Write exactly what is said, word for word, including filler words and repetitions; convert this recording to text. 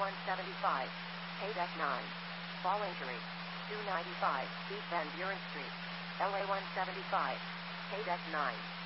one seventy-five, K D E C nine. Fall injury. two ninety-five, East Van Buren Street. L A one seventy-five, K D E C nine.